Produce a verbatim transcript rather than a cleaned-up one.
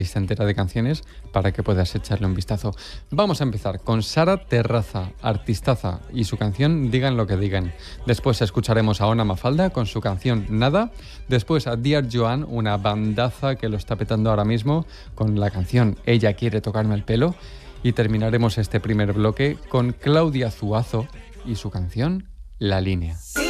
lista entera de canciones para que puedas echarle un vistazo. Vamos a empezar con Sara Terraza, artistaza, y su canción Digan lo que digan. Después escucharemos a Ona Mafalda con su canción Nada. Después a Dear Joan, una bandaza que lo está petando ahora mismo con la canción Ella quiere tocarme el pelo. Y terminaremos este primer bloque con Claudia Zuazo y su canción La línea.